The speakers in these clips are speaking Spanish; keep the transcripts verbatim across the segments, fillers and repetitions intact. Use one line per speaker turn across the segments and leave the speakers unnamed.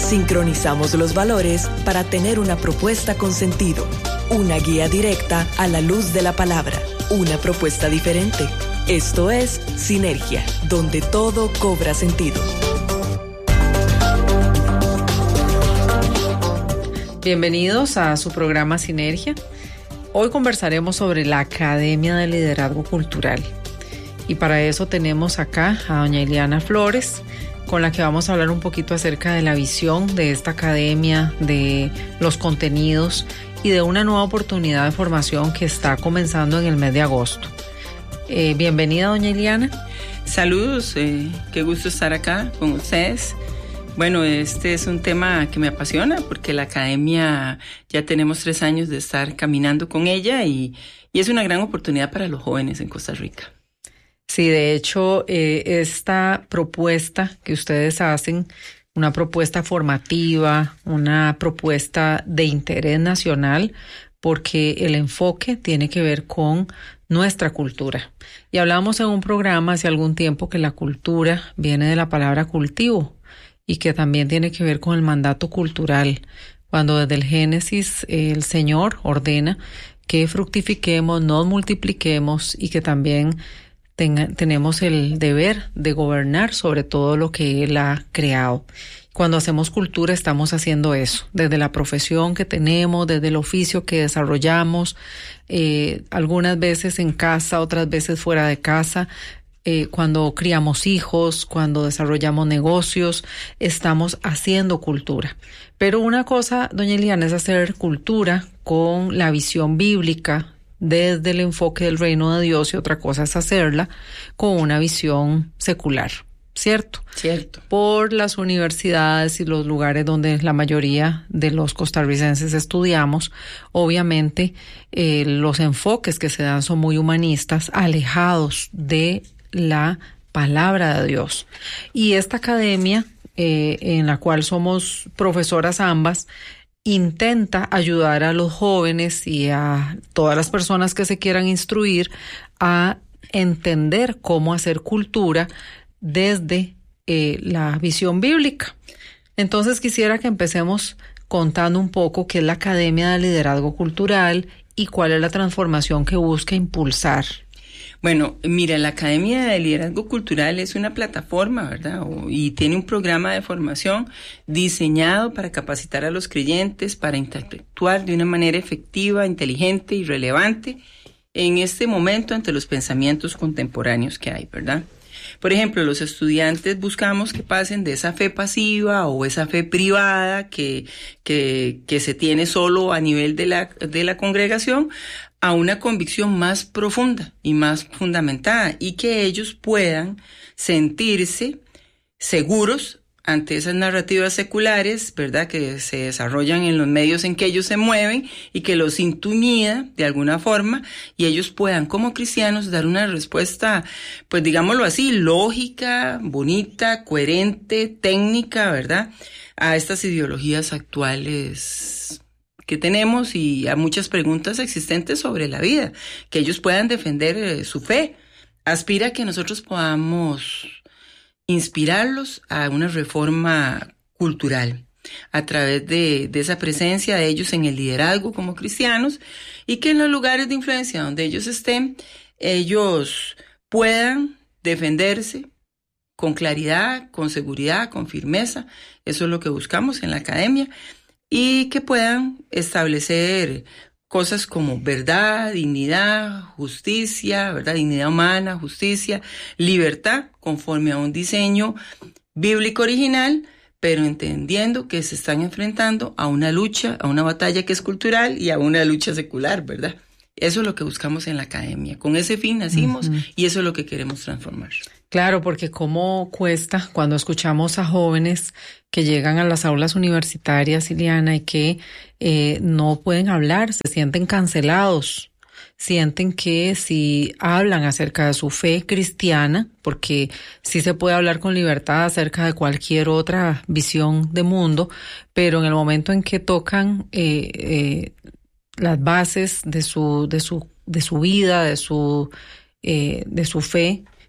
Sincronizamos los valores para tener una propuesta con sentido, una guía directa a la luz de la palabra, una propuesta diferente. Esto es Sinergia, donde todo cobra sentido.
Bienvenidos a su programa Sinergia. Hoy conversaremos sobre la Academia de Liderazgo Cultural. Y para eso tenemos acá a doña Eliana Flores, con la que vamos a hablar un poquito acerca de la visión de esta academia, de los contenidos y de una nueva oportunidad de formación que está comenzando en el mes de agosto. Eh, bienvenida, doña Eliana.
Saludos, eh, qué gusto estar acá con ustedes. Bueno, este es un tema que me apasiona porque la academia ya tenemos tres años de estar caminando con ella y, y es una gran oportunidad para los jóvenes en Costa Rica.
Sí, de hecho, eh, esta propuesta que ustedes hacen, una propuesta formativa, una propuesta de interés nacional, porque el enfoque tiene que ver con nuestra cultura. Y hablábamos en un programa hace algún tiempo que la cultura viene de la palabra cultivo y que también tiene que ver con el mandato cultural, cuando desde el Génesis eh, el Señor ordena que fructifiquemos, nos multipliquemos y que también tenga, tenemos el deber de gobernar sobre todo lo que Él ha creado. Cuando hacemos cultura estamos haciendo eso, desde la profesión que tenemos, desde el oficio que desarrollamos, eh, algunas veces en casa, otras veces fuera de casa. Eh, cuando criamos hijos, cuando desarrollamos negocios, estamos haciendo cultura. Pero una cosa, doña Eliana, es hacer cultura con la visión bíblica desde el enfoque del reino de Dios y otra cosa es hacerla con una visión secular, ¿cierto?
Cierto.
Por las universidades y los lugares donde la mayoría de los costarricenses estudiamos, obviamente eh, los enfoques que se dan son muy humanistas, alejados de la palabra de Dios. Y esta academia, eh, en la cual somos profesoras ambas, intenta ayudar a los jóvenes y a todas las personas que se quieran instruir a entender cómo hacer cultura desde eh, la visión bíblica. Entonces quisiera que empecemos contando un poco qué es la Academia de Liderazgo Cultural y cuál es la transformación que busca impulsar.
Bueno, mira, la Academia de Liderazgo Cultural es una plataforma, ¿verdad? Y tiene un programa de formación diseñado para capacitar a los creyentes, para interactuar de una manera efectiva, inteligente y relevante en este momento ante los pensamientos contemporáneos que hay, ¿verdad? Por ejemplo, los estudiantes buscamos que pasen de esa fe pasiva o esa fe privada que, que, que se tiene solo a nivel de la, de la congregación a una convicción más profunda y más fundamentada y que ellos puedan sentirse seguros ante esas narrativas seculares, ¿verdad?, que se desarrollan en los medios en que ellos se mueven y que los intimida de alguna forma y ellos puedan como cristianos dar una respuesta, pues digámoslo así, lógica, bonita, coherente, técnica, ¿verdad?, a estas ideologías actuales que tenemos y a muchas preguntas existentes sobre la vida, que ellos puedan defender eh, su fe. Aspira a que nosotros podamos inspirarlos a una reforma cultural a través de, de esa presencia de ellos en el liderazgo como cristianos y que en los lugares de influencia donde ellos estén, ellos puedan defenderse con claridad, con seguridad, con firmeza. Eso es lo que buscamos en la academia. Y que puedan establecer cosas como verdad, dignidad, justicia, ¿verdad? Dignidad humana, justicia, libertad, conforme a un diseño bíblico original, pero entendiendo que se están enfrentando a una lucha, a una batalla que es cultural y a una lucha secular, ¿verdad? Eso es lo que buscamos en la academia. Con ese fin nacimos uh-huh. y eso es lo que queremos transformar.
Claro, porque cómo cuesta cuando escuchamos a jóvenes que llegan a las aulas universitarias, Eliana, y que eh, no pueden hablar, se sienten cancelados, sienten que si hablan acerca de su fe cristiana, porque sí se puede hablar con libertad acerca de cualquier otra visión de mundo, pero en el momento en que tocan eh, eh, las bases de su, de su, de su vida, de su, eh, de su fe,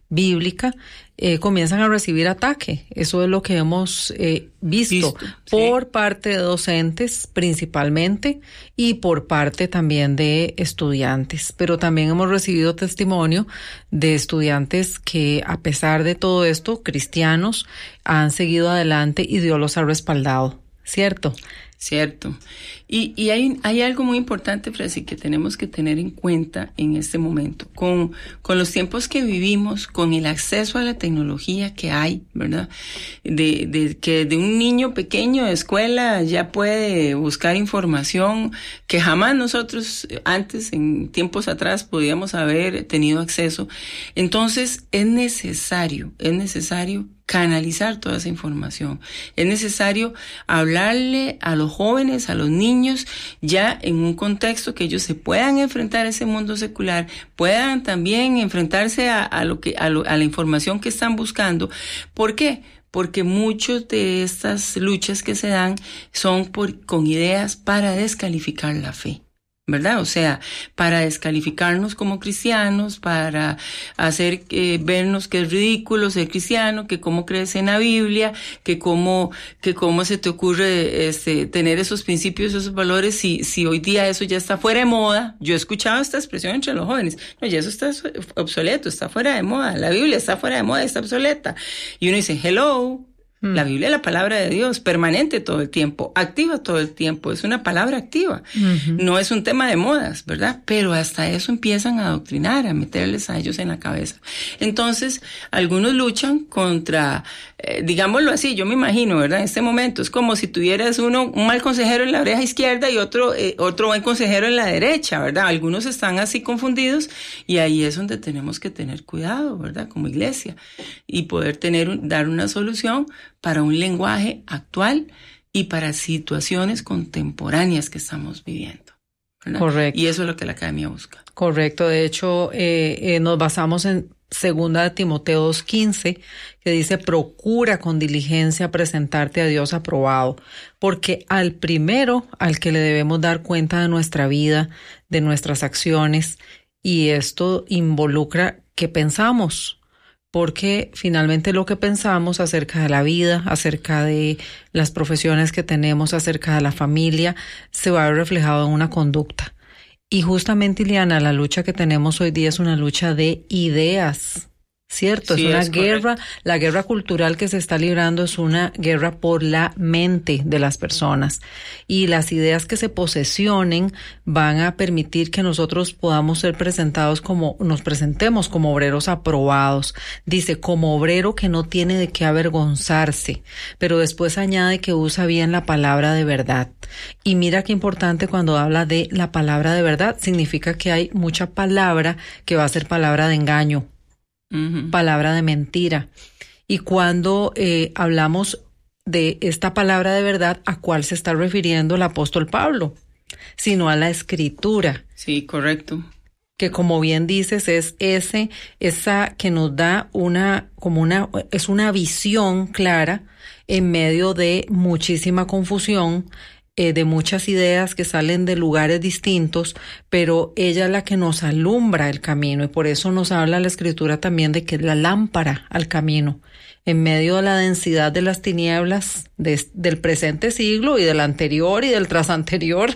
bíblica, eh, comienzan a recibir ataque. Eso es lo que hemos eh, visto, visto por sí. parte de docentes principalmente y por parte también de estudiantes. Pero también hemos recibido testimonio de estudiantes que, a pesar de todo esto, cristianos, han seguido adelante y Dios los ha respaldado, ¿cierto?
Cierto. Y, y hay, hay algo muy importante, Fresi, que tenemos que tener en cuenta en este momento. Con, con los tiempos que vivimos, con el acceso a la tecnología que hay, ¿verdad? De, de que de un niño pequeño de escuela ya puede buscar información que jamás nosotros antes, en tiempos atrás, podíamos haber tenido acceso. Entonces, es necesario, es necesario canalizar toda esa información. Es necesario hablarle a los jóvenes, a los niños, ya en un contexto que ellos se puedan enfrentar a ese mundo secular, puedan también enfrentarse a, a lo que, a, lo, a la información que están buscando. ¿Por qué? Porque muchas de estas luchas que se dan son por, con ideas para descalificar la fe, ¿verdad? O sea, para descalificarnos como cristianos, para hacer eh, vernos que es ridículo ser cristiano, que cómo crees en la Biblia, que cómo, que cómo se te ocurre este, tener esos principios, esos valores, si, si hoy día eso ya está fuera de moda. Yo he escuchado esta expresión entre los jóvenes. No, ya eso está obsoleto, está fuera de moda. La Biblia está fuera de moda, está obsoleta. Y uno dice, hello. La Biblia es la palabra de Dios, permanente todo el tiempo, activa todo el tiempo, es una palabra activa. Uh-huh. No es un tema de modas, ¿verdad? Pero hasta eso empiezan a adoctrinar, a meterles a ellos en la cabeza. Entonces, algunos luchan contra, eh, digámoslo así, yo me imagino, ¿verdad? En este momento es como si tuvieras uno, un mal consejero en la oreja izquierda y otro, eh, otro buen consejero en la derecha, ¿verdad? Algunos están así confundidos y ahí es donde tenemos que tener cuidado, ¿verdad? Como iglesia, y poder tener, dar una solución para un lenguaje actual y para situaciones contemporáneas que estamos viviendo, ¿verdad?
Correcto.
Y eso es lo que la academia busca.
Correcto. De hecho, eh, eh, nos basamos en Segunda de Timoteo dos quince, que dice, procura con diligencia presentarte a Dios aprobado, porque al primero al que le debemos dar cuenta de nuestra vida, de nuestras acciones, y esto involucra qué pensamos, porque finalmente lo que pensamos acerca de la vida, acerca de las profesiones que tenemos, acerca de la familia, se va a ver reflejado en una conducta. Y justamente, Ileana, la lucha que tenemos hoy día es una lucha de ideas, ¿cierto? Sí, es una es guerra, la guerra cultural que se está librando es una guerra por la mente de las personas. Y las ideas que se posesionen van a permitir que nosotros podamos ser presentados como, nos presentemos como obreros aprobados. Dice, como obrero que no tiene de qué avergonzarse, pero después añade que usa bien la palabra de verdad. Y mira qué importante cuando habla de la palabra de verdad, significa que hay mucha palabra que va a ser palabra de engaño. Uh-huh. Palabra de mentira. Y cuando eh, hablamos de esta palabra de verdad, ¿a cuál se está refiriendo el apóstol Pablo? Sino a la escritura.
Sí, correcto.
Que como bien dices, es ese, esa que nos da una, como una, es una visión clara en medio de muchísima confusión, Eh, de muchas ideas que salen de lugares distintos, pero ella es la que nos alumbra el camino, y por eso nos habla la Escritura también de que es la lámpara al camino, en medio de la densidad de las tinieblas de, del presente siglo y del anterior y del trasanterior.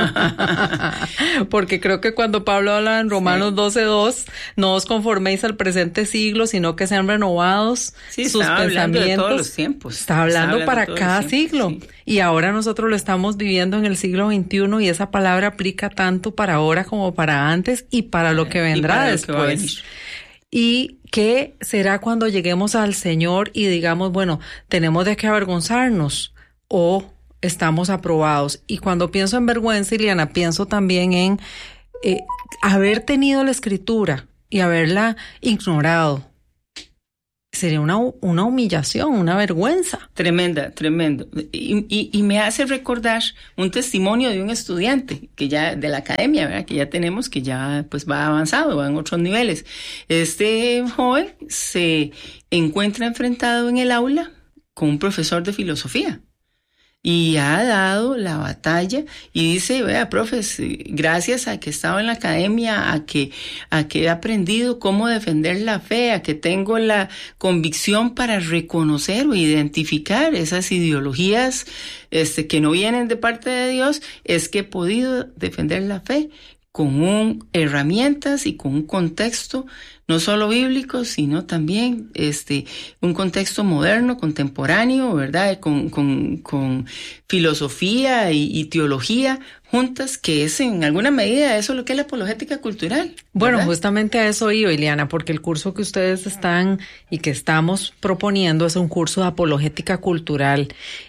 Porque creo que cuando Pablo habla en Romanos sí. doce dos, no os conforméis al presente siglo, sino que sean renovados
sí,
sus pensamientos.
De todos los tiempos.
Está hablando, está hablando para cada siglo. Sí. Y ahora nosotros lo estamos viviendo en el siglo veintiuno, y esa palabra aplica tanto para ahora como para antes y para lo que vendrá después. ¿Y qué será cuando lleguemos al Señor y digamos, bueno, tenemos de qué avergonzarnos o estamos aprobados? Y cuando pienso en vergüenza, Ileana, pienso también en eh, haber tenido la Escritura y haberla ignorado. Sería una, una humillación, una vergüenza.
Tremenda, tremendo. Y, y, y me hace recordar un testimonio de un estudiante que ya de la academia, ¿verdad? Que ya tenemos, que ya pues va avanzado, va en otros niveles. Este joven se encuentra enfrentado en el aula con un profesor de filosofía. y ha dado la batalla y dice, vea, profes, gracias a que he estado en la academia, a que, a que he aprendido cómo defender la fe, a que tengo la convicción para reconocer o identificar esas ideologías este, que no vienen de parte de Dios, es que he podido defender la fe con un, herramientas y con un contexto no solo bíblico, sino también este un contexto moderno, contemporáneo, ¿verdad? Con, con, con filosofía y, y teología juntas, que es en alguna medida eso lo que es la apologética cultural, ¿verdad?
Bueno, justamente a eso iba, Iliana, porque el curso que ustedes están y que estamos proponiendo es un curso de apologética cultural.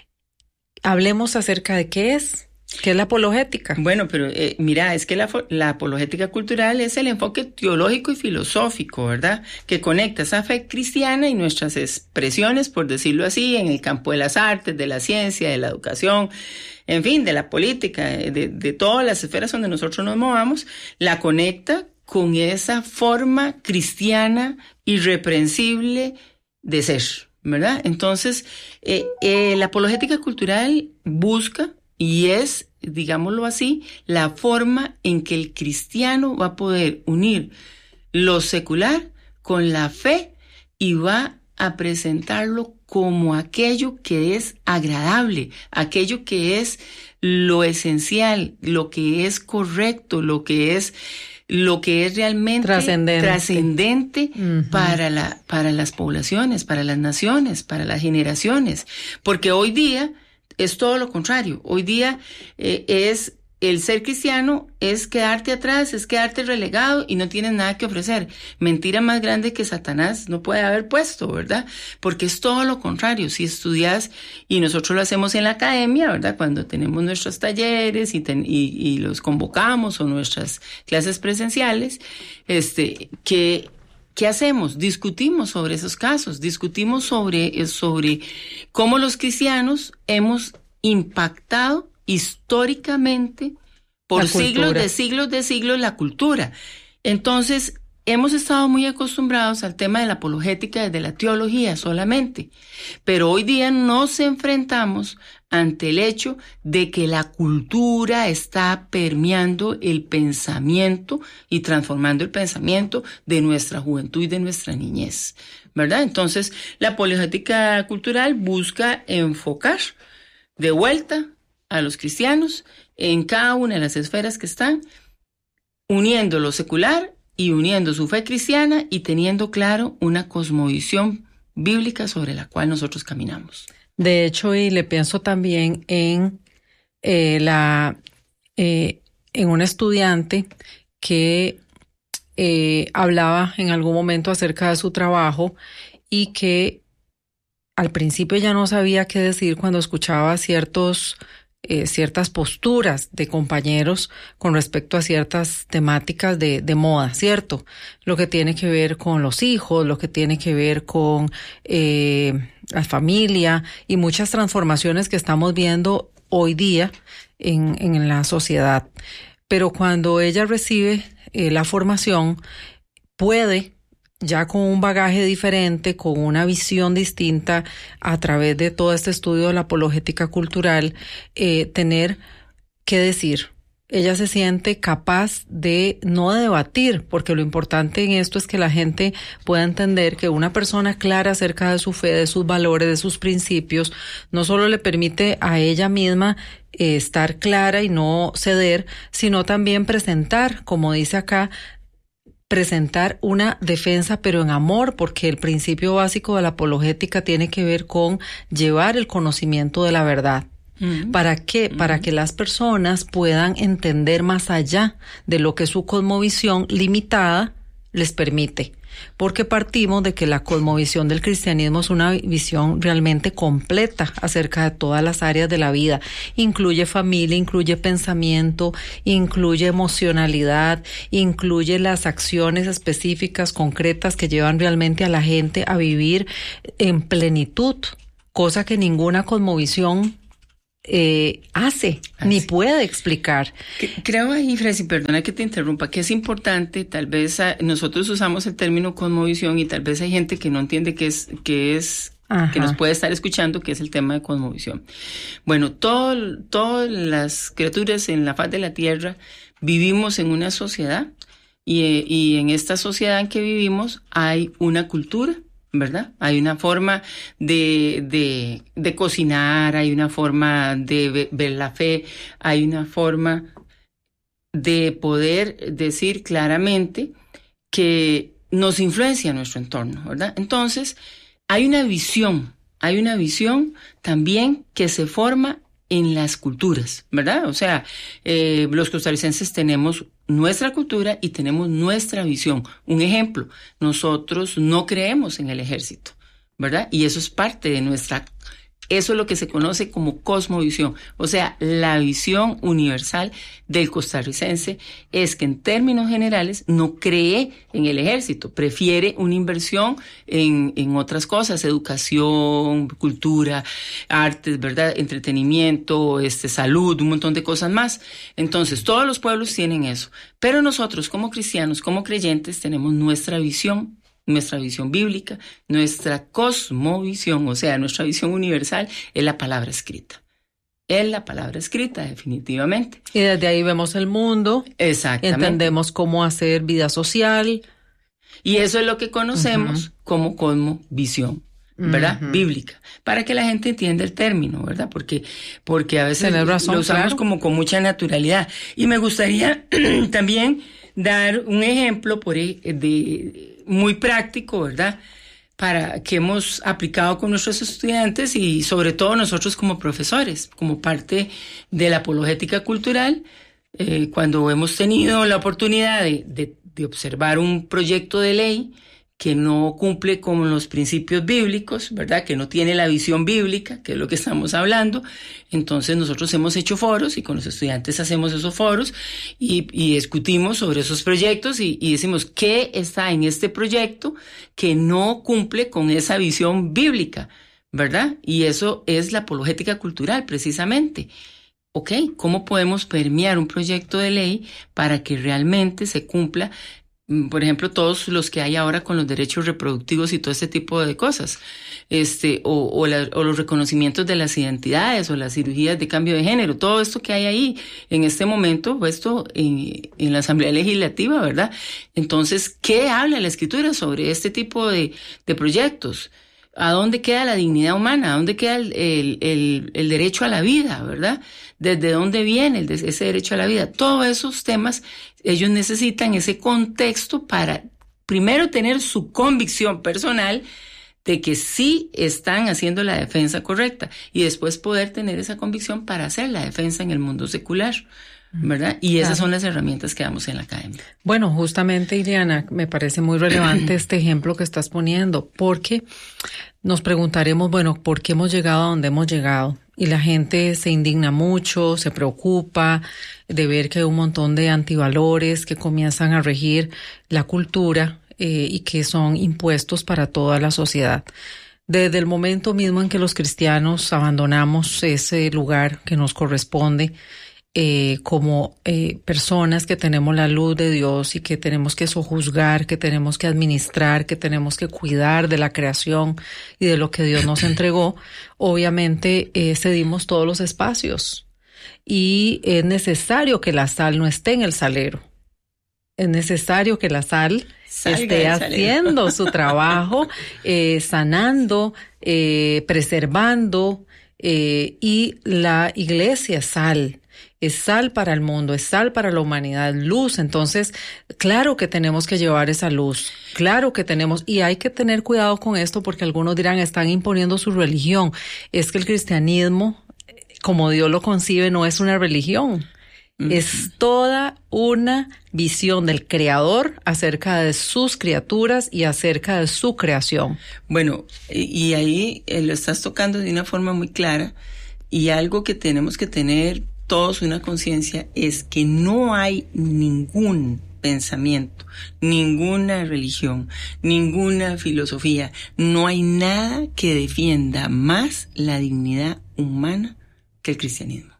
Hablemos acerca de qué es. ¿Qué es la apologética?
Bueno, pero eh, mira, es que la, la apologética cultural es el enfoque teológico y filosófico, ¿verdad? Que conecta esa fe cristiana y nuestras expresiones, por decirlo así, en el campo de las artes, de la ciencia, de la educación, en fin, de la política, de, de todas las esferas donde nosotros nos movamos, la conecta con esa forma cristiana irreprensible de ser, ¿verdad? Entonces, eh, eh, la apologética cultural busca y es, digámoslo así, la forma en que el cristiano va a poder unir lo secular con la fe y va a presentarlo como aquello que es agradable, aquello que es lo esencial, lo que es correcto, lo que es lo que es realmente
trascendente,
trascendente uh-huh. para la para las poblaciones, para las naciones, para las generaciones, porque hoy día es todo lo contrario. Hoy día eh, es el ser cristiano, es quedarte atrás, es quedarte relegado y no tienes nada que ofrecer. Mentira más grande que Satanás no puede haber puesto, ¿verdad? Porque es todo lo contrario. Si estudias, y nosotros lo hacemos en la academia, ¿verdad? Cuando tenemos nuestros talleres y, ten, y, y los convocamos o nuestras clases presenciales, este, que ¿qué hacemos? Discutimos sobre esos casos, discutimos sobre, sobre cómo los cristianos hemos impactado históricamente por siglos de siglos de siglos la cultura. Entonces, hemos estado muy acostumbrados al tema de la apologética desde la teología solamente, pero hoy día nos enfrentamos ante el hecho de que la cultura está permeando el pensamiento y transformando el pensamiento de nuestra juventud y de nuestra niñez, ¿verdad? Entonces, la apologética cultural busca enfocar de vuelta a los cristianos en cada una de las esferas que están, uniendo lo secular y uniendo su fe cristiana y teniendo claro una cosmovisión bíblica sobre la cual nosotros caminamos.
De hecho, y le pienso también en eh, la eh, en un estudiante que eh, hablaba en algún momento acerca de su trabajo y que al principio ya no sabía qué decir cuando escuchaba ciertos Eh, ciertas posturas de compañeros con respecto a ciertas temáticas de, de moda, ¿cierto? Lo que tiene que ver con los hijos, lo que tiene que ver con eh, la familia y muchas transformaciones que estamos viendo hoy día en, en la sociedad. Pero cuando ella recibe eh, la formación, puede ya con un bagaje diferente, con una visión distinta a través de todo este estudio de la apologética cultural, eh, tener que decir. Ella se siente capaz de no debatir, porque lo importante en esto es que la gente pueda entender que una persona clara acerca de su fe, de sus valores, de sus principios, no solo le permite a ella misma eh, estar clara y no ceder, sino también presentar, como dice acá, presentar una defensa, pero en amor, porque el principio básico de la apologética tiene que ver con llevar el conocimiento de la verdad. Mm-hmm. ¿Para qué? Mm-hmm. Para que las personas puedan entender más allá de lo que su cosmovisión limitada les permite. Porque partimos de que la cosmovisión del cristianismo es una visión realmente completa acerca de todas las áreas de la vida. Incluye familia, incluye pensamiento, incluye emocionalidad, incluye las acciones específicas, concretas que llevan realmente a la gente a vivir en plenitud, cosa que ninguna cosmovisión Eh, hace, Así. ni puede explicar.
Creo ahí, Fresi, perdona que te interrumpa, que es importante, tal vez a, nosotros usamos el término cosmovisión y tal vez hay gente que no entiende qué es, qué es
Ajá.
que nos puede estar escuchando, que es el tema de cosmovisión. Bueno, todo, todas las criaturas en la faz de la tierra vivimos en una sociedad y, y en esta sociedad en que vivimos hay una cultura, ¿verdad? Hay una forma de, de, de cocinar, hay una forma de ver la fe, hay una forma de poder decir claramente que nos influencia nuestro entorno, ¿verdad? Entonces, hay una visión, hay una visión también que se forma en las culturas, ¿verdad? O sea, eh, los costarricenses tenemos nuestra cultura y tenemos nuestra visión. Un ejemplo, nosotros no creemos en el ejército, ¿verdad? Y eso es parte de nuestra, eso es lo que se conoce como cosmovisión. O sea, la visión universal del costarricense es que en términos generales no cree en el ejército, prefiere una inversión en, en otras cosas, educación, cultura, artes, ¿verdad? Entretenimiento, este, salud, un montón de cosas más. Entonces, todos los pueblos tienen eso. Pero nosotros como cristianos, como creyentes, tenemos nuestra visión, nuestra visión bíblica, nuestra cosmovisión, o sea, nuestra visión universal es la palabra escrita. Es la palabra escrita, definitivamente.
Y desde ahí vemos el mundo.
Exactamente.
Entendemos cómo hacer vida social.
Y eso es lo que conocemos uh-huh. como cosmovisión, ¿verdad? Uh-huh. Bíblica. Para que la gente entienda el término, ¿verdad? Porque, porque a veces
razón,
lo usamos
claro.
como con mucha naturalidad. Y me gustaría también dar un ejemplo por de muy práctico, ¿verdad? Para que hemos aplicado con nuestros estudiantes y sobre todo nosotros como profesores, como parte de la apologética cultural, eh, cuando hemos tenido la oportunidad de, de, de observar un proyecto de ley que no cumple con los principios bíblicos, ¿verdad? Que no tiene la visión bíblica, que es lo que estamos hablando. Entonces nosotros hemos hecho foros y con los estudiantes hacemos esos foros y, y discutimos sobre esos proyectos y, y decimos qué está en este proyecto que no cumple con esa visión bíblica, ¿verdad? Y eso es la apologética cultural, precisamente. ¿Ok? ¿Cómo podemos permear un proyecto de ley para que realmente se cumpla? Por ejemplo, todos los que hay ahora con los derechos reproductivos y todo ese tipo de cosas, este, o, o, la, o los reconocimientos de las identidades o las cirugías de cambio de género, todo esto que hay ahí en este momento, puesto en, en la Asamblea Legislativa, ¿verdad? Entonces, ¿qué habla la Escritura sobre este tipo de, de proyectos? ¿A dónde queda la dignidad humana? ¿A dónde queda el, el, el, el derecho a la vida, verdad? ¿Desde dónde viene el, ese derecho a la vida? Todos esos temas, ellos necesitan ese contexto para, primero, tener su convicción personal de que sí están haciendo la defensa correcta y después poder tener esa convicción para hacer la defensa en el mundo secular, ¿verdad? Y esas
claro.
son las herramientas que damos en la academia.
Bueno, justamente, Ileana, me parece muy relevante este ejemplo que estás poniendo, porque nos preguntaremos, bueno, ¿por qué hemos llegado a donde hemos llegado? Y la gente se indigna mucho, se preocupa de ver que hay un montón de antivalores que comienzan a regir la cultura eh, y que son impuestos para toda la sociedad. Desde el momento mismo en que los cristianos abandonamos ese lugar que nos corresponde, Eh, como eh, personas que tenemos la luz de Dios y que tenemos que sojuzgar, que tenemos que administrar, que tenemos que cuidar de la creación y de lo que Dios nos entregó, obviamente eh, cedimos todos los espacios y es necesario que la sal no esté en el salero. Es necesario que la sal
Salga
esté haciendo su trabajo, eh, sanando, eh, preservando, eh, y la iglesia es sal. Es sal para el mundo, es sal para la humanidad, luz. Entonces, claro que tenemos que llevar esa luz, claro que tenemos, y hay que tener cuidado con esto porque algunos dirán, están imponiendo su religión. Es que el cristianismo, como Dios lo concibe, no es una religión. Uh-huh. Es toda una visión del Creador acerca de sus criaturas y acerca de su creación.
Bueno, y ahí eh, lo estás tocando de una forma muy clara y algo que tenemos que tener todos una conciencia es que no hay ningún pensamiento, ninguna religión, ninguna filosofía, no hay nada que defienda más la dignidad humana que el cristianismo.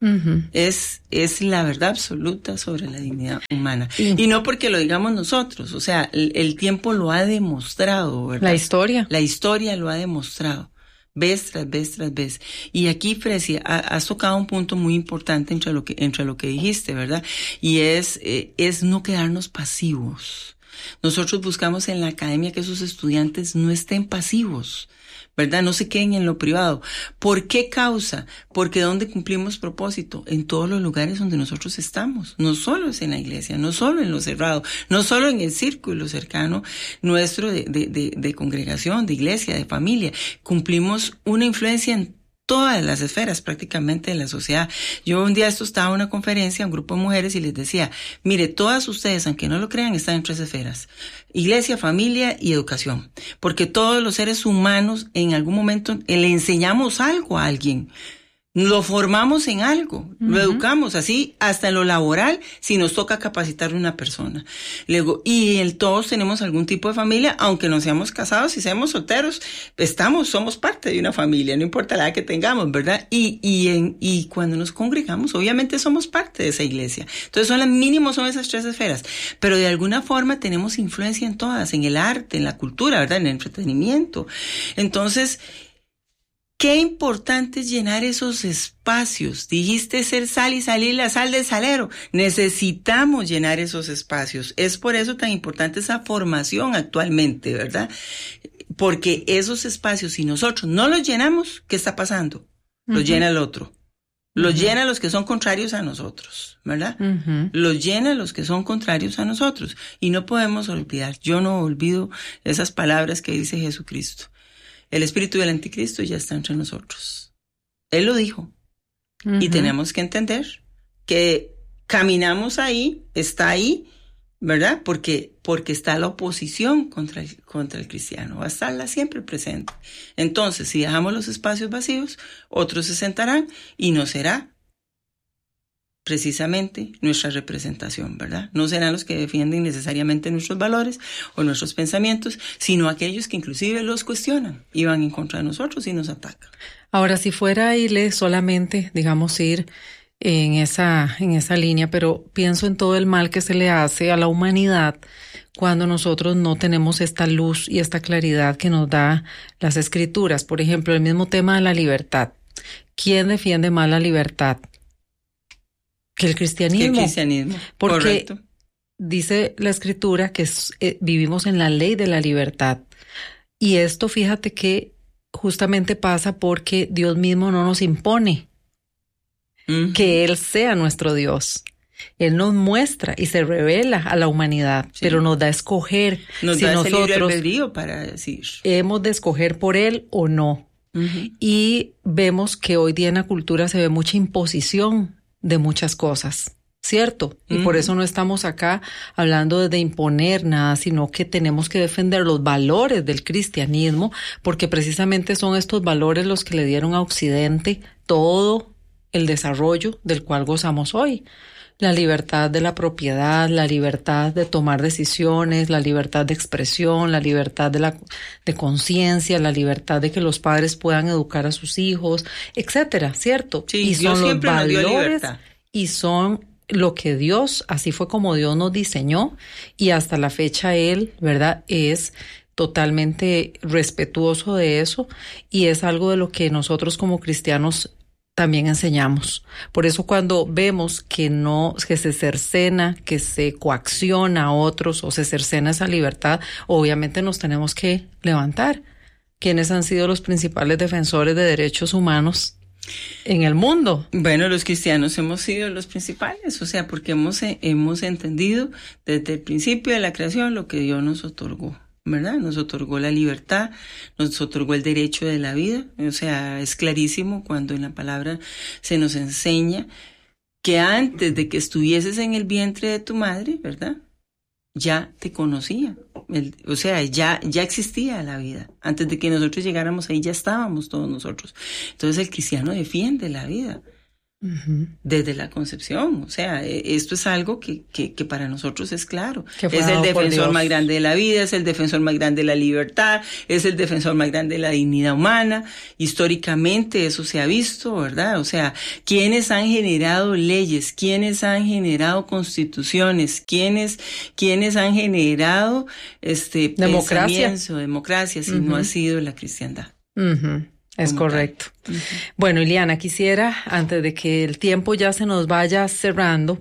Uh-huh. Es, es la verdad absoluta sobre la dignidad humana. Uh-huh. Y no porque lo digamos nosotros, o sea, el, el tiempo lo ha demostrado, ¿verdad?
La historia.
La historia lo ha demostrado, vez tras vez tras vez. Y aquí, Fresia, has tocado un punto muy importante entre lo que, entre lo que dijiste, ¿verdad? Y es, eh, es no quedarnos pasivos. Nosotros buscamos en la academia que esos estudiantes no estén pasivos, ¿verdad? No se queden en lo privado. ¿Por qué causa? Porque ¿dónde cumplimos propósito? En todos los lugares donde nosotros estamos. No solo es en la iglesia, no solo en lo cerrado, no solo en el círculo cercano nuestro de, de, de, de congregación, de iglesia, de familia. Cumplimos una influencia en todas las esferas prácticamente de la sociedad. Yo un día esto estaba en una conferencia, un grupo de mujeres, y les decía, mire, todas ustedes, aunque no lo crean, están en tres esferas: iglesia, familia y educación. Porque todos los seres humanos en algún momento le enseñamos algo a alguien. Lo formamos en algo, uh-huh. Lo educamos así, hasta en lo laboral, si nos toca capacitar a una persona. Luego, y el, todos tenemos algún tipo de familia, aunque no seamos casados y seamos solteros, estamos, somos parte de una familia, no importa la edad que tengamos, ¿verdad? Y, y, en, y cuando nos congregamos, obviamente somos parte de esa iglesia. Entonces, son las mínimos son esas tres esferas. Pero de alguna forma tenemos influencia en todas, en el arte, en la cultura, ¿verdad? En el entretenimiento. Entonces, qué importante es llenar esos espacios. Dijiste ser sal y salir la sal del salero. Necesitamos llenar esos espacios. Es por eso tan importante esa formación actualmente, ¿verdad? Porque esos espacios, si nosotros no los llenamos, ¿qué está pasando? Los uh-huh. llena el otro. Los uh-huh. llena los que son contrarios a nosotros, ¿verdad? Uh-huh. Los llena los que son contrarios a nosotros. Y no podemos olvidar, yo no olvido esas palabras que dice Jesucristo. El espíritu del anticristo ya está entre nosotros. Él lo dijo. Uh-huh. Y tenemos que entender que caminamos ahí, está ahí, ¿verdad? Porque, porque está la oposición contra el, contra el cristiano. Va a estarla siempre presente. Entonces, si dejamos los espacios vacíos, otros se sentarán y no será precisamente nuestra representación, ¿verdad? No serán los que defienden necesariamente nuestros valores o nuestros pensamientos, sino aquellos que inclusive los cuestionan y van en contra de nosotros y nos atacan.
Ahora, si fuera a irle solamente, digamos, ir en esa, en esa línea, pero pienso en todo el mal que se le hace a la humanidad cuando nosotros no tenemos esta luz y esta claridad que nos da las Escrituras. Por ejemplo, el mismo tema de la libertad. ¿Quién defiende más la libertad? Que el cristianismo.
El cristianismo,
porque
correcto.
Dice la Escritura que es, eh, vivimos en la ley de la libertad. Y esto, fíjate que justamente pasa porque Dios mismo no nos impone uh-huh. que Él sea nuestro Dios. Él nos muestra y se revela a la humanidad, sí. pero nos da a escoger
nos
si
da ese libre
nosotros
albedrío para decir.
Hemos de escoger por Él o no. Uh-huh. Y vemos que hoy día en la cultura se ve mucha imposición de muchas cosas, ¿cierto? Y mm. por eso no estamos acá hablando de imponer nada, sino que tenemos que defender los valores del cristianismo, porque precisamente son estos valores los que le dieron a Occidente todo el desarrollo del cual gozamos hoy. La libertad de la propiedad, la libertad de tomar decisiones, la libertad de expresión, la libertad de la de conciencia, la libertad de que los padres puedan educar a sus hijos, etcétera, ¿cierto?
Sí,
y son los valores y son lo que Dios, así fue como Dios nos diseñó, y hasta la fecha Él, ¿verdad?, es totalmente respetuoso de eso, y es algo de lo que nosotros como cristianos también enseñamos. Por eso cuando vemos que no, que se cercena, que se coacciona a otros o se cercena esa libertad, obviamente nos tenemos que levantar. ¿Quiénes han sido los principales defensores de derechos humanos en el mundo?
Bueno, los cristianos hemos sido los principales, o sea, porque hemos, hemos entendido desde el principio de la creación lo que Dios nos otorgó, ¿verdad? Nos otorgó la libertad, nos otorgó el derecho de la vida. O sea, es clarísimo cuando en la palabra se nos enseña que antes de que estuvieses en el vientre de tu madre, ¿verdad?, ya te conocía. El, o sea, ya, ya existía la vida. Antes de que nosotros llegáramos ahí ya estábamos todos nosotros. Entonces el cristiano defiende la vida. Uh-huh. Desde la concepción, o sea, esto es algo que, que, que para nosotros es claro. Es el defensor más grande de la vida, es el defensor más grande de la libertad, es el defensor más grande de la dignidad humana. Históricamente eso se ha visto, ¿verdad? O sea, quienes han generado leyes, quienes han generado constituciones, quienes, quienes han generado este
democracia,
democracia, si uh-huh. no ha sido la cristiandad.
Uh-huh. Es correcto. Uh-huh. Bueno, Iliana, quisiera, antes de que el tiempo ya se nos vaya cerrando,